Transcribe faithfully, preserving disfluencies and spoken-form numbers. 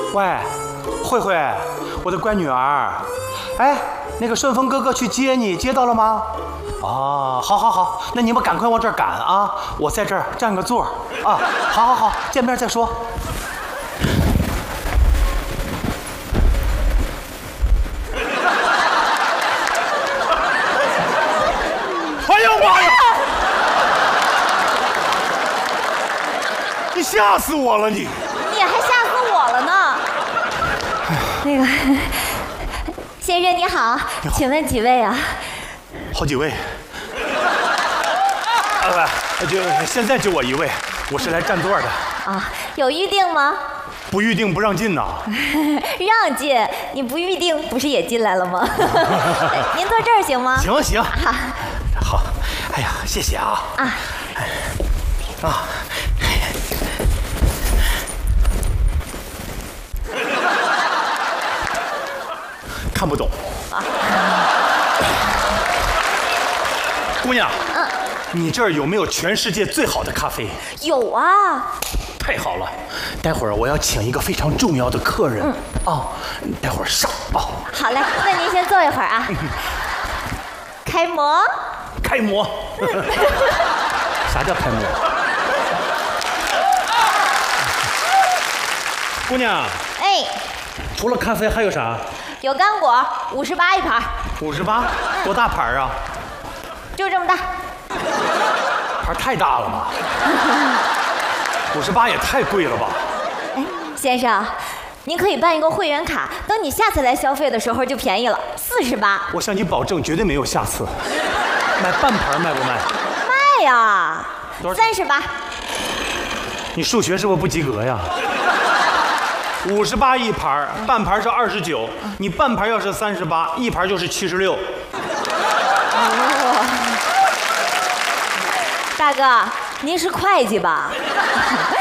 喂，慧慧，我的乖女儿，哎，那个顺丰哥哥去接你，接到了吗？哦，好好好，那你们赶快往这儿赶啊！我在这儿占个座啊！好好好，见面再说。哎呀妈呀！你吓死我了你！ 你还吓死我了呢！那个先生你好， 你好， 请问几位啊？ 好几位。啊不，就现在就我一位，我是来占座的。 啊，有预定吗？ 不预定不让进呐。 让进，你不预定不是也进来了吗？您坐这儿行吗？ 行行。 好。 好，哎呀，谢谢啊。 啊。 啊。看不懂。啊。姑娘。嗯。你这儿有没有全世界最好的咖啡？ 有啊。 太好了，待会儿我要请一个非常重要的客人。嗯。啊，待会儿上啊。 好嘞，那您先坐一会儿啊。开模。 开模。啥叫开模？姑娘。 哎。 除了咖啡还有啥？ 有干果，五十八一盘。 五十八？多大盘啊？ 就这么大。 盘太大了吧？五十八也太贵了吧？ 哎，先生，您可以办一个会员卡，等你下次来消费的时候就便宜了，四十八。 我向你保证，绝对没有下次。买半盘卖不卖？ 卖呀，三十八。 你数学是不是不及格呀？五十八一盘，半盘是二十九，你半盘要是三十八，一盘就是七十六。 哦，大哥，您是会计吧？